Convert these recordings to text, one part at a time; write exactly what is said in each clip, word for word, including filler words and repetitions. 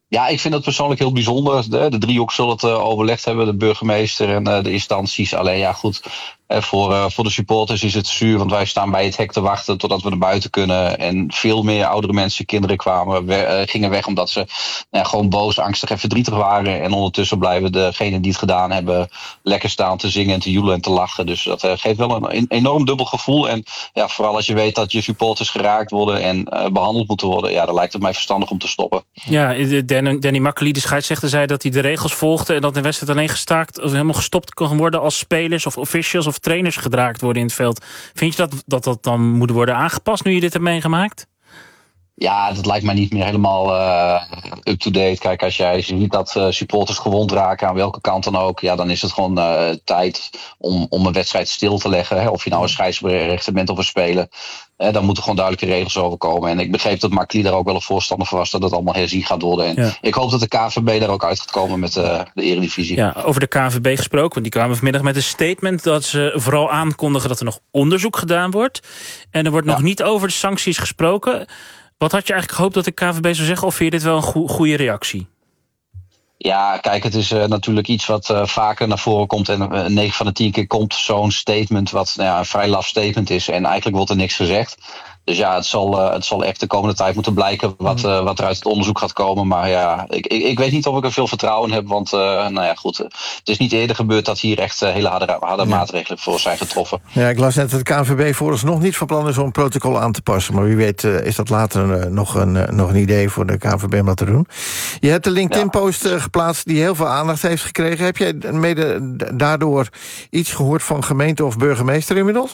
Ja, ik vind het persoonlijk heel bijzonder. De, de driehoek zullen het uh, overlegd hebben, de burgemeester en uh, de instanties. Alleen ja, goed, uh, voor, uh, voor de supporters is het zuur, want wij staan bij het hek te wachten totdat we naar buiten kunnen. En veel meer oudere mensen, kinderen kwamen, we, uh, gingen weg omdat ze uh, gewoon boos, angstig en verdrietig waren. En ondertussen blijven degenen die het gedaan hebben lekker staan te zingen en te joelen en te lachen. Dus dat uh, geeft wel een, een enorm dubbel gevoel. En ja, vooral als je weet dat je supporters geraakt worden en uh, behandeld moeten worden, ja, dan lijkt het mij verstandig om te stoppen. Ja, de Danny Makkely, de scheidsrechter, zei dat hij de regels volgde en dat de wedstrijd alleen gestaakt of helemaal gestopt kan worden als spelers of officials of trainers gedraakt worden in het veld. Vind je dat dat, dat dan moet worden aangepast nu je dit hebt meegemaakt? Ja, dat lijkt mij niet meer helemaal uh, up-to-date. Kijk, als jij ziet dat uh, supporters gewond raken aan welke kant dan ook, ja, dan is het gewoon uh, tijd om, om een wedstrijd stil te leggen. Hè? Of je nou een scheidsrechter bent of een speler. Eh, dan moeten gewoon duidelijke regels overkomen. En ik begreep dat Makkely daar ook wel een voorstander van was dat het allemaal herzien gaat worden. En ja. Ik hoop dat de K N V B daar ook uit gaat komen met uh, de Eredivisie. Ja, over de K N V B gesproken, want die kwamen vanmiddag met een statement dat ze vooral aankondigen dat er nog onderzoek gedaan wordt. En er wordt nog ja. niet over de sancties gesproken. Wat had je eigenlijk gehoopt dat de K N V B zou zeggen, of vind je dit wel een go- goede reactie? Ja, kijk, het is uh, natuurlijk iets wat uh, vaker naar voren komt. En uh, negen van de tien keer komt zo'n statement wat nou ja, een vrij laf statement is. En eigenlijk wordt er niks gezegd. Dus ja, het zal, uh, het zal echt de komende tijd moeten blijken wat, uh, wat er uit het onderzoek gaat komen. Maar ja, ik, ik, ik weet niet of ik er veel vertrouwen in heb. Want uh, nou ja, goed, uh, het is niet eerder gebeurd dat hier echt uh, hele harde, harde ja. maatregelen voor zijn getroffen. Ja, ik las net dat de K N V B vooralsnog niet van plan is om een protocol aan te passen. Maar wie weet uh, is dat later uh, nog, een, uh, nog een idee voor de K N V B om dat te doen. Je hebt de LinkedIn-post uh, geplaatst die heel veel aandacht heeft gekregen. Heb jij mede daardoor iets gehoord van gemeente of burgemeester inmiddels?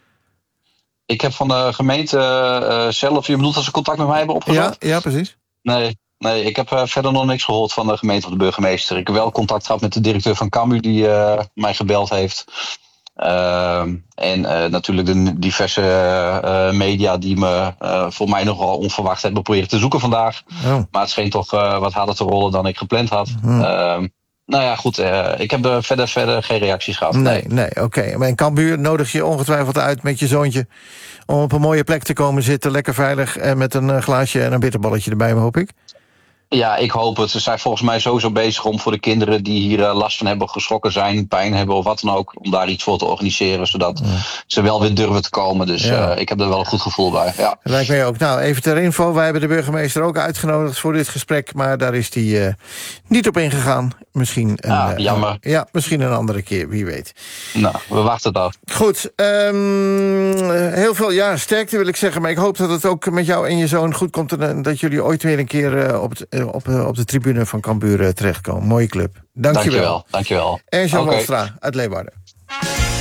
Ik heb van de gemeente uh, zelf, je bedoelt dat ze contact met mij hebben opgezet? Ja, ja, precies. Nee, nee, ik heb uh, verder nog niks gehoord van de gemeente of de burgemeester. Ik heb wel contact gehad met de directeur van Cambuur die uh, mij gebeld heeft. Uh, en uh, natuurlijk de diverse uh, media die me uh, voor mij nogal onverwacht hebben proberen te zoeken vandaag. Oh. Maar het scheen toch uh, wat harder te rollen dan ik gepland had. Hmm. Uh, Nou ja, goed, uh, ik heb er verder, verder geen reacties gehad. Nee, nee, nee oké. Okay. Maar in Cambuur nodig je ongetwijfeld uit met je zoontje om op een mooie plek te komen zitten, lekker veilig en met een glaasje en een bitterballetje erbij, hoop ik. Ja, ik hoop het. Ze zijn volgens mij sowieso bezig om voor de kinderen die hier uh, last van hebben, geschrokken zijn, pijn hebben of wat dan ook, om daar iets voor te organiseren, zodat ja. ze wel weer durven te komen. Dus ja. uh, ik heb er wel een goed gevoel bij. Ja. Lijkt mij ook. Nou, even ter info, wij hebben de burgemeester ook uitgenodigd voor dit gesprek, maar daar is hij uh, niet op ingegaan. Misschien een, ah, jammer. Uh, ja, misschien een andere keer, wie weet. Nou, we wachten het af. Goed, um, heel veel ja, sterkte wil ik zeggen, maar ik hoop dat het ook met jou en je zoon goed komt en dat jullie ooit weer een keer uh, op, het, uh, op, uh, op de tribune van Cambuur uh, terechtkomen. Mooie club. Dank je wel. Dankjewel. En Jean okay. Walstra uit Leeuwarden.